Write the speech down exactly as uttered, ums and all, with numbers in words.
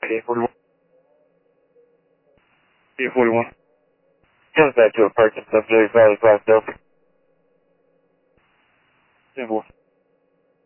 eight forty-one. eight forty-one. Comes back to a Perkins, subject Valley Class Delta. ten four.